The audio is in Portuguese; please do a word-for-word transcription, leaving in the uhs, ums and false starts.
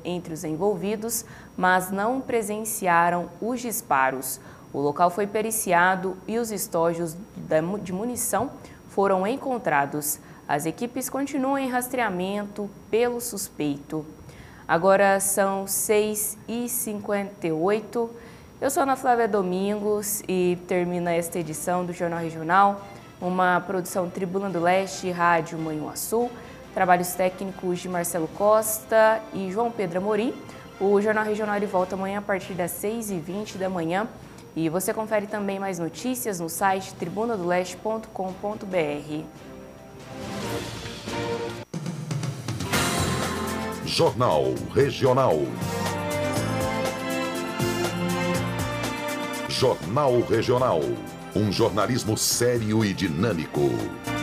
entre os envolvidos, mas não presenciaram os disparos. O local foi periciado e os estojos de munição foram encontrados. As equipes continuam em rastreamento pelo suspeito. Agora são seis e cinquenta e oito. Eu sou Ana Flávia Domingos e termina esta edição do Jornal Regional, uma produção Tribuna do Leste, Rádio Manhuaçu, trabalhos técnicos de Marcelo Costa e João Pedro Amorim. O Jornal Regional ele volta amanhã a partir das seis e vinte da manhã. E você confere também mais notícias no site tribuna do leste ponto com ponto br. Jornal Regional. Jornal Regional. Um jornalismo sério e dinâmico.